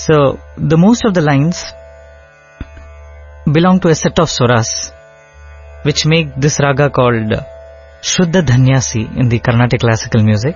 So, the most of the lines belong to a set of swaras which make this raga called Shuddha Dhanyasi in the Carnatic classical music.